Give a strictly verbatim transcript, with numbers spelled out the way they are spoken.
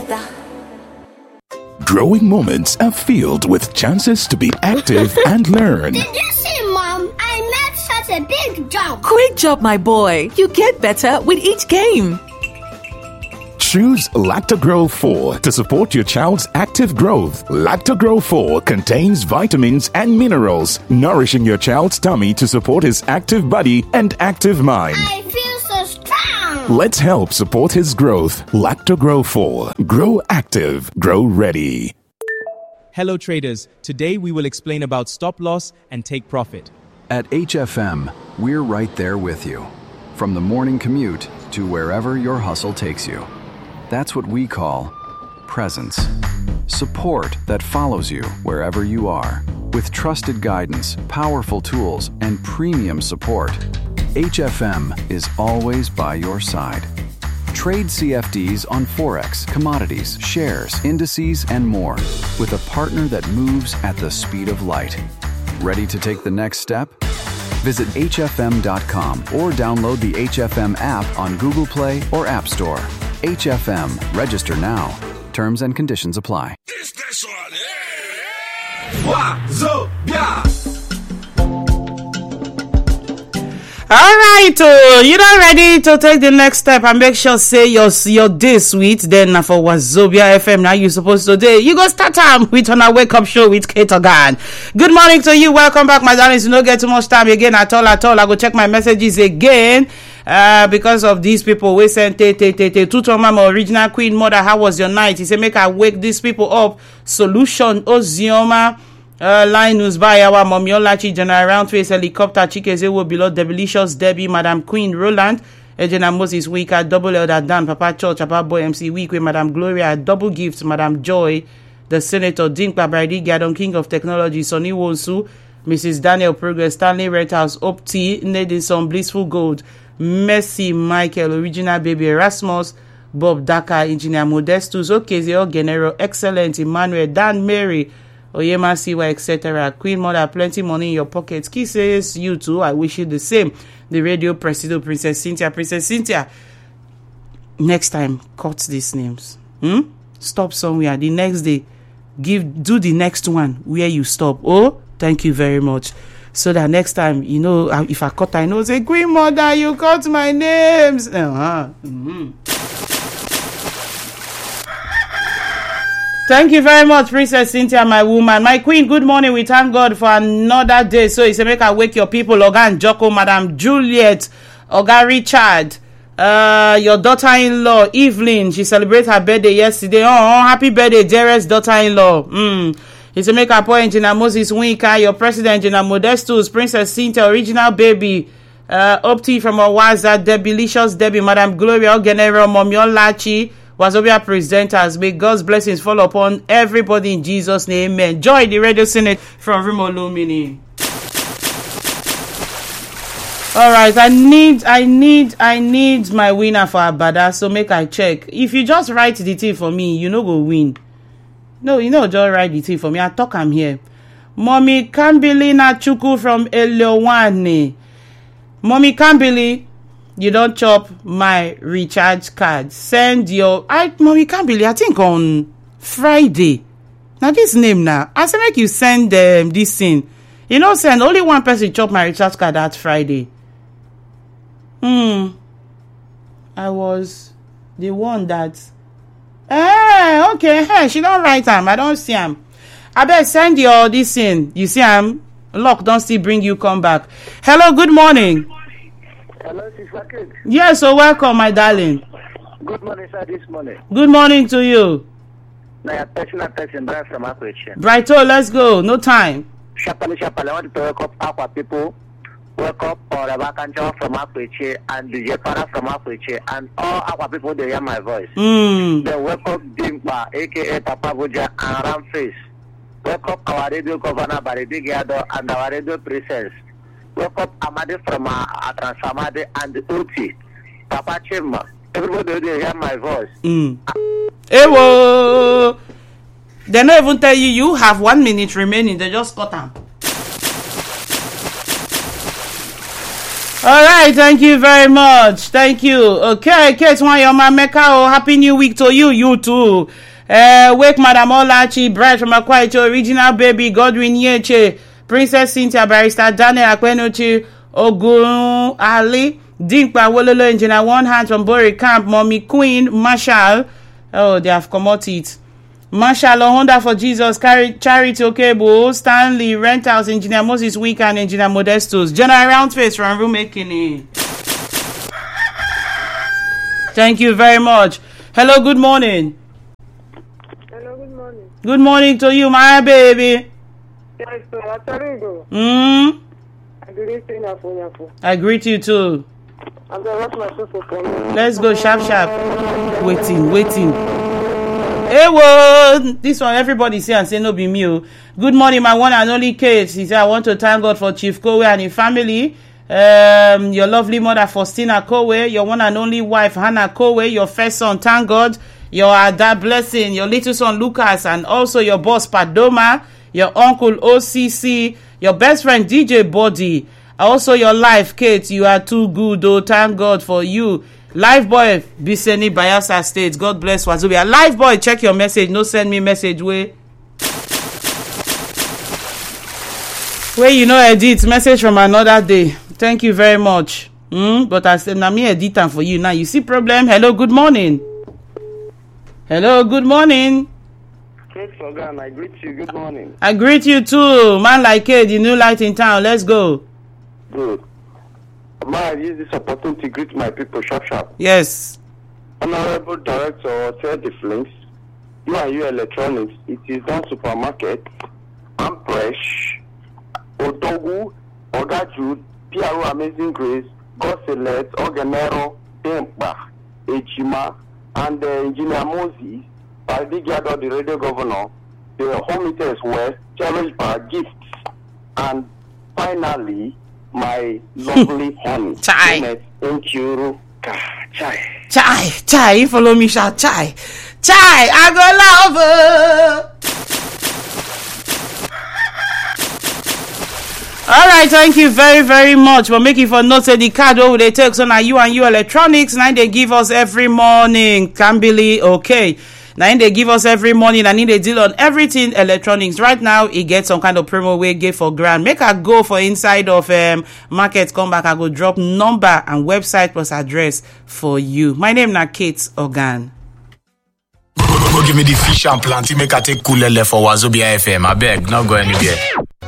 together. Growing moments are filled with chances to be active and learn. Did you see, Mom? I made such a big jump. Great job, my boy. You get better with each game. Choose Lactogro four to support your child's active growth. Lactogro four contains vitamins and minerals, nourishing your child's tummy to support his active body and active mind. I feel so strong. Let's help support his growth. Lactogro four. Grow active. Grow ready. Hello traders. Today we will explain about stop loss and take profit. At H F M, we're right there with you. From the morning commute to wherever your hustle takes you. That's what we call presence. Support that follows you wherever you are. With trusted guidance, powerful tools, and premium support, H F M is always by your side. Trade C F Ds on Forex, commodities, shares, indices, and more with a partner that moves at the speed of light. Ready to take the next step? Visit H F M dot com or download the H F M app on Google Play or App Store. H F M. Register now. Terms and conditions apply. All right, uh, you not ready to take the next step and make sure say your your day sweet. Then uh, for Wazobia F M now you supposed to do. You go start time with on a wake up show with Kate Ogan. Good morning to you. Welcome back, my darlings. You don't get too much time again at all at all. I go check my messages again. Uh, because of these people, we sent te te te te to my original Queen Mother. How was your night? He said, make I wake these people up. Solution Ozioma, uh, Linus by our Momiolachi, General Roundface Helicopter, Chikezewo below Delicious Debbie, Madam Queen Roland, Ejena Moses Week at Double Elder Dan, Papa Church, Papa Boy M C Week with Madam Gloria, Double Gifts, Madam Joy, the Senator Dinkpa Brady, Gadon King of Technology, Sonny Wonsu, Missus Daniel Progress, Stanley Red House, Opti, Nedison, Blissful Gold, Mercy Michael, Original Baby Erasmus, Bob Daka, Engineer Modestus, Okezio Genero, Excellent, Emmanuel, Dan Mary, Oyema Siwa, et cetera. Queen Mother, plenty money in your pockets. Kisses, you too. I wish you the same. The Radio Presido, Princess Cynthia, Princess Cynthia. Next time, cut these names. Hmm? Stop somewhere. The next day, give do the next one where you stop. Oh, thank you very much. So that next time, you know, if I cut, I know, say, Queen Mother, you cut my names. Uh-huh. Mm-hmm. Thank you very much, Princess Cynthia, my woman. My queen, good morning. We thank God for another day. So he said, make I wake your people. Oga Njoko, Madam Juliet, Oga Richard, uh, your daughter-in-law, Evelyn. She celebrated her birthday yesterday. Oh, oh happy birthday, dearest daughter-in-law. Mm. He said, make a point, Engineer Moses Winka, your president, Engineer Modestus, Princess Cynthia, Original Baby, uh, Opti from Owaza, Debilicious Debbie, Madam Gloria, General Momiolachi, Wazobia presenters. May God's blessings fall upon everybody in Jesus' name. Amen. Joy, the Radio Senate from Rimo Lumini. All right, I need, I need, I need my winner for Abada, so make I check. If you just write the thing for me, you know go win. No, you know, just write the thing for me. I talk I'm here. Mommy Kambilina Chuku from Elewane. Mommy Kambili, you don't chop my recharge card. Send your I Mommy Kambili, I think on Friday. Now this name now. I say make you send um, this thing. You know, send only one person chop my recharge card that Friday. Hmm. I was the one that Eh, okay, hey, she don't write him. I don't see him. I better send your this in. You see him? Lock, don't still bring you come back. Hello, good morning. Hello, Sister Kate. Yes, so welcome, my darling. Good morning, sir, this morning. Good morning to you. My personal person, Brian from Akweche. Brighto, let's go. No time. Shapali, Shapali, I want to welcome Aqua people. Welcome Oraba Kancho from Akweche and the Jepara from Akweche and all Aqua people, they hear my voice. Mm. They welcome Dimpa, aka Papa Buja and Ramface. Welcome our radio governor, Baridi Gado, and our radio princess. Welcome Amadi from uh, Atransamade and Uti. Papa Chima. Everybody, they hear my voice. Mm. Ewo! They don't even tell you you have one minute remaining. They just cut them. All right, thank you very much. Thank you. Okay, Kate, one your man Mecca. Oh, happy new week to you. You too. Uh, wake Madam Olachi, Brett from Akwaito, original baby, Godwin Yeche, Princess Cynthia, Barrister Daniel Akwenochi, Ogun Ali, Dinkpa Wololo, Engineer One Hand from Bori Camp, Mommy Queen, Marshall. Oh, they have come out it. Marshall, Honda for Jesus, Charity Okebo, Stanley, Renthouse, Engineer Moses Week, and Engineer Modestus. General Roundface from Rumekini. Thank you very much. Hello, good morning. Hello, good morning. Good morning to you, my baby. Yes, sir. What's up, Hmm? I greet you, Nafu, Nafu. I greet you too. I'm going to watch my sister for me. Let's go, sharp, sharp. Waiting, waiting. Hey, whoa. This one, everybody say and say no be me. Oh. Good morning, my one and only Kate. He said, I want to thank God for Chief Kowe and his family. Um, your lovely mother, Faustina Kowe. Your one and only wife, Hannah Kowe. Your first son, thank God. Your Ada Blessing. Your little son, Lucas. And also your boss, Padoma. Your uncle, O C C. Your best friend, D J Body. Also your life, Kate. You are too good, oh. Thank God for you. Live boy, Biseni Bayelsa State. God bless Wazobia. Live boy, check your message. No send me message way. Where you know edit message from another day. Thank you very much. Mm, but I said na me edit am for you now. You see problem? Hello, good morning. Hello, good morning. Kate Ogan, I greet you. Good morning. I greet you too. Man like Kate, the new light in town. Let's go. Good. May I use this opportunity to greet my people sharp sharp. Yes. Honorable Director, Tell the Flames, you and you electronics, it is done supermarket, Ampresh, Odogu, Ogaju, P R O Amazing Grace, God Select, Organero, Tempa, Ejima, and uh, Engineer Moses, Pardigado, the radio governor, the Home Meters West, Challenge Bar Gifts, and finally, my lovely honey. Chai. Thank you. Chai. Chai. Chai. You follow me, shout. Chai. Chai. I go love her. All right. Thank you very, very much for making for notes of the card over they take. So now you and you electronics. Now they give us every morning. Cambly. Okay. Now they give us every morning. I need a deal on everything electronics. Right now, it gets some kind of promo way give for grand. Make a go for inside of um market. Come back. I go drop number and website plus address for you. My name na Kate Ogan. Go give me the fish and plenty. Make I take cool for Wazobia F M. I beg, not go anywhere.